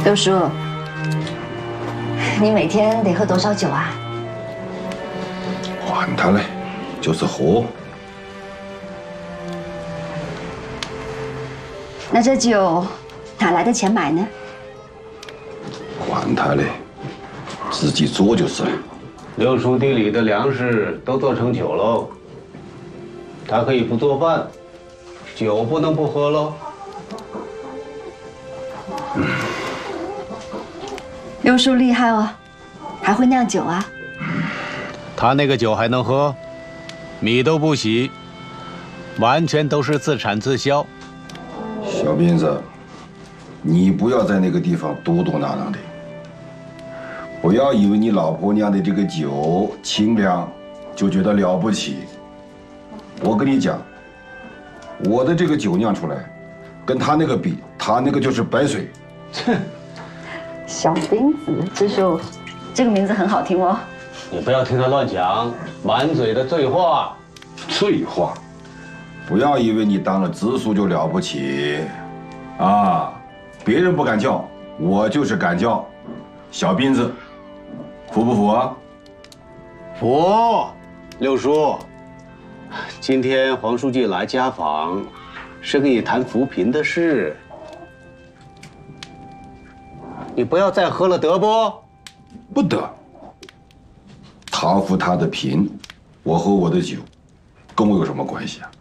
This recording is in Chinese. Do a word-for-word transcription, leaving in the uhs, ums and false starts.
六叔，你每天得喝多少酒啊？ 管他嘞，就是喝。 那这酒哪来的钱买呢？ 管他嘞，自己做就是了。 六叔地里的粮食都做成酒喽，他可以不做饭，酒不能不喝喽。 嗯， 六叔厉害哦，还会酿酒啊？ 他那个酒还能喝，米都不洗，完全都是自产自销。 小斌子，你不要在那个地方嘟嘟囔囔的，不要以为你老婆酿的这个酒清凉，就觉得了不起。我跟你讲，我的这个酒酿出来，跟他那个比，他那个就是白水。 哼， 小斌子，支书，这个名字很好听哦。 你不要听他乱讲，满嘴的醉话。 醉话，不要以为你当了支书就了不起，啊，别人不敢叫，我就是敢叫。小斌子，服不服啊？ 服。六叔，今天黄书记来家访，是跟你谈扶贫的事，你不要再喝了，得不？ 不得。他扶他的贫，我喝我的酒，跟我有什么关系啊？